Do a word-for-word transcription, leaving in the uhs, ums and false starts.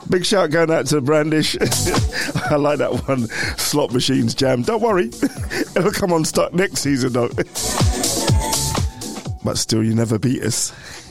Big shout going out to Brandish. I like that one. Slot machines jam. Don't worry. It'll come on stock next season, though. But still, you never beat us.